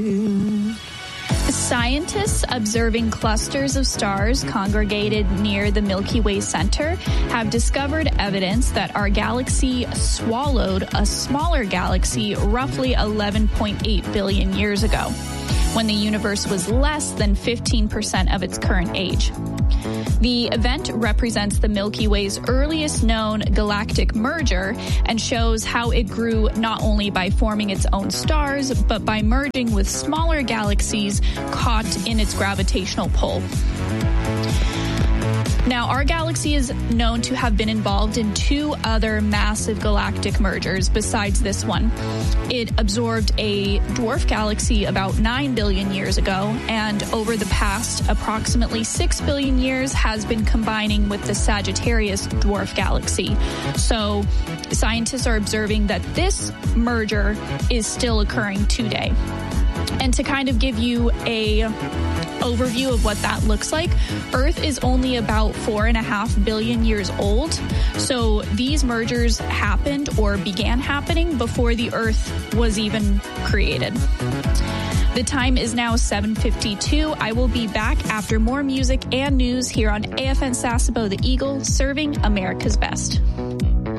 Scientists observing clusters of stars congregated near the Milky Way center have discovered evidence that our galaxy swallowed a smaller galaxy roughly 11.8 billion years ago, when the universe was less than 15% of its current age. The event represents the Milky Way's earliest known galactic merger and shows how it grew not only by forming its own stars, but by merging with smaller galaxies caught in its gravitational pull. Now, our galaxy is known to have been involved in two other massive galactic mergers besides this one. It absorbed a dwarf galaxy about 9 billion years ago, and over the past approximately 6 billion years has been combining with the Sagittarius dwarf galaxy. So scientists are observing that this merger is still occurring today. And to kind of give you a overview of what that looks like, Earth is only about 4.5 billion years old. So these mergers happened or began happening before the Earth was even created. The time is now 7:52. I will be back after more music and news here on AFN Sasebo, the Eagle, serving America's best.